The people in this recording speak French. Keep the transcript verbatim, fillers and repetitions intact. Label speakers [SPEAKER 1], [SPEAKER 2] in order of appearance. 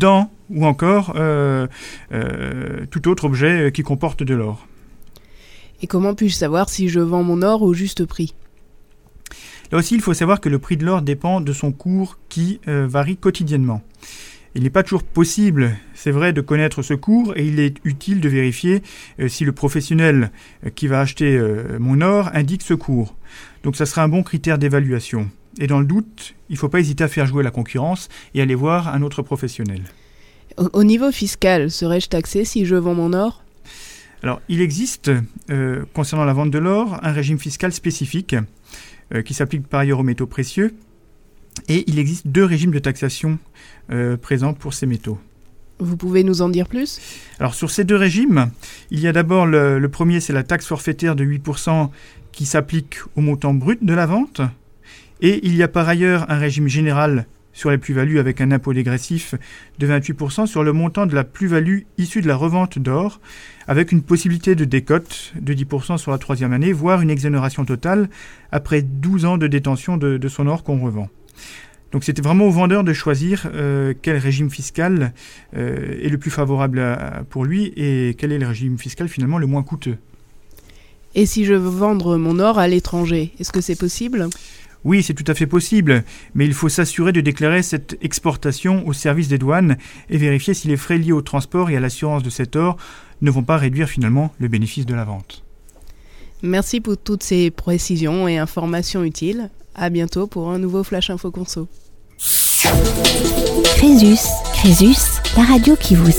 [SPEAKER 1] dents ou encore euh, euh, tout autre objet qui comporte de l'or.
[SPEAKER 2] Et comment puis-je savoir si je vends mon or au juste prix ?
[SPEAKER 1] Là aussi, il faut savoir que le prix de l'or dépend de son cours qui euh, varie quotidiennement. Il n'est pas toujours possible, c'est vrai, de connaître ce cours et il est utile de vérifier euh, si le professionnel euh, qui va acheter euh, mon or indique ce cours. Donc ça sera un bon critère d'évaluation. Et dans le doute, il ne faut pas hésiter à faire jouer la concurrence et aller voir un autre professionnel.
[SPEAKER 2] Au, au niveau fiscal, serais-je taxé si je vends mon or ?
[SPEAKER 1] Alors, il existe, euh, concernant la vente de l'or, un régime fiscal spécifique euh, qui s'applique par ailleurs aux métaux précieux. Et il existe deux régimes de taxation euh, présents pour ces métaux.
[SPEAKER 2] Vous pouvez nous en dire plus ?
[SPEAKER 1] Alors sur ces deux régimes, il y a d'abord le, le premier, c'est la taxe forfaitaire de huit pour cent qui s'applique au montant brut de la vente. Et il y a par ailleurs un régime général sur les plus-values avec un impôt dégressif de vingt-huit pour cent sur le montant de la plus-value issue de la revente d'or, avec une possibilité de décote de dix pour cent sur la troisième année, voire une exonération totale après douze ans de détention de, de son or qu'on revend. Donc c'était vraiment au vendeur de choisir euh, quel régime fiscal euh, est le plus favorable à, pour lui et quel est le régime fiscal finalement le moins coûteux.
[SPEAKER 2] Et si je veux vendre mon or à l'étranger, est-ce que c'est possible ?
[SPEAKER 1] Oui, c'est tout à fait possible, mais il faut s'assurer de déclarer cette exportation au service des douanes et vérifier si les frais liés au transport et à l'assurance de cet or ne vont pas réduire finalement le bénéfice de la vente.
[SPEAKER 2] Merci pour toutes ces précisions et informations utiles. À bientôt pour un nouveau Flash Info Conso.
[SPEAKER 3] Crésus, Crésus, la radio qui vous